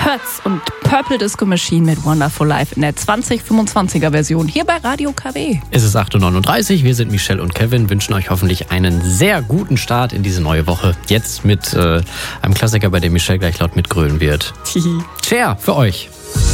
Pötz und Purple Disco Machine mit Wonderful Life in der 2025er Version hier bei Radio KW. Es ist 8.39 Uhr, wir sind Michelle und Kevin, wünschen euch hoffentlich einen sehr guten Start in diese neue Woche. Jetzt mit einem Klassiker, bei dem Michelle gleich laut mitgrölen wird. Cher für euch.